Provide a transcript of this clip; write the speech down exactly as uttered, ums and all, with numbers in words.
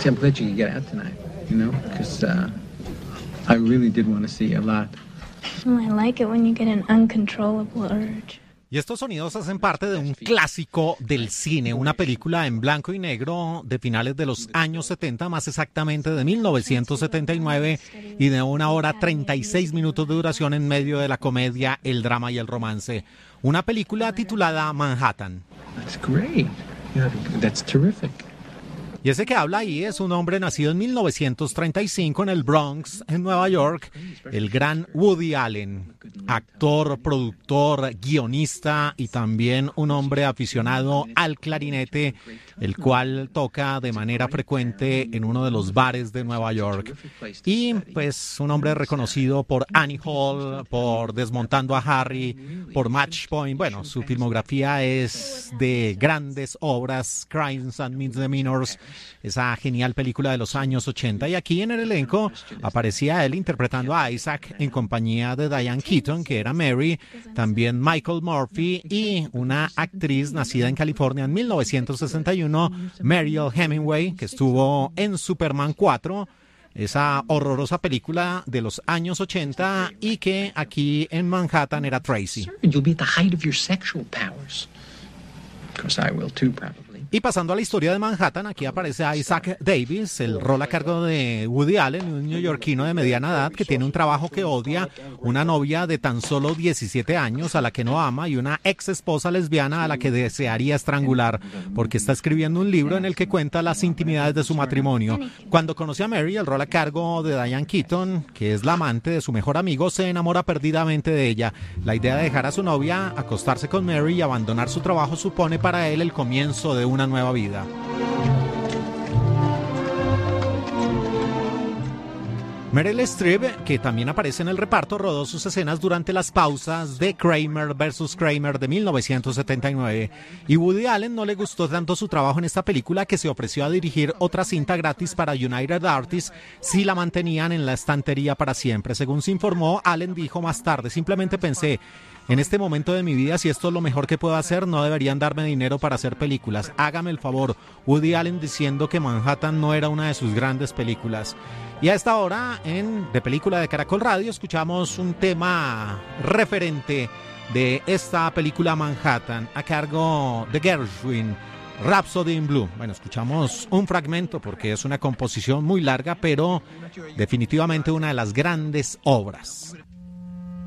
See, I'm glad you could get out tonight, you know, because uh, I really did want to see you a lot. Well, I like it when you get an uncontrollable urge. Y estos sonidos hacen parte de un clásico del cine, una película en blanco y negro de finales de los años setenta, más exactamente de mil novecientos setenta y nueve, y de una hora treinta y seis minutos de duración en medio de la comedia, el drama y el romance. Una película titulada Manhattan. That's great. Yeah, that's terrific. Y ese que habla ahí es un hombre nacido en mil novecientos treinta y cinco en el Bronx, en Nueva York, el gran Woody Allen, actor, productor, guionista y también un hombre aficionado al clarinete, el cual toca de manera frecuente en uno de los bares de Nueva York. Y pues un hombre reconocido por Annie Hall, por Desmontando a Harry, por Match Point. Bueno, su filmografía es de grandes obras, Crimes and Misdemeanors, esa genial película de los años ochenta. Y aquí en el elenco aparecía él interpretando a Isaac en compañía de Diane Keaton, que era Mary, también Michael Murphy y una actriz nacida en California en mil novecientos sesenta y uno, Mariel Hemingway, que estuvo en Superman cuatro, esa horrorosa película de los años ochenta, y que aquí en Manhattan era Tracy. You'll be at the height of your sexual powers. Of course, I will too, probably. Y pasando a la historia de Manhattan, aquí aparece Isaac Davis, el rol a cargo de Woody Allen, un neoyorquino de mediana edad que tiene un trabajo que odia, una novia de tan solo diecisiete años a la que no ama y una ex esposa lesbiana a la que desearía estrangular, porque está escribiendo un libro en el que cuenta las intimidades de su matrimonio. Cuando conoce a Mary, el rol a cargo de Diane Keaton, que es la amante de su mejor amigo, se enamora perdidamente de ella. La idea de dejar a su novia, acostarse con Mary y abandonar su trabajo supone para él el comienzo de una nueva vida. Meryl Streep, que también aparece en el reparto, rodó sus escenas durante las pausas de Kramer versus Kramer de mil novecientos setenta y nueve. Y Woody Allen no le gustó tanto su trabajo en esta película que se ofreció a dirigir otra cinta gratis para United Artists si la mantenían en la estantería para siempre. Según se informó, Allen dijo más tarde: simplemente pensé, en este momento de mi vida, si esto es lo mejor que puedo hacer, no deberían darme dinero para hacer películas. Hágame el favor. Woody Allen diciendo que Manhattan no era una de sus grandes películas. Y a esta hora, en De Película de Caracol Radio, escuchamos un tema referente de esta película Manhattan, a cargo de Gershwin, Rhapsody in Blue. Bueno, escuchamos un fragmento porque es una composición muy larga, pero definitivamente una de las grandes obras.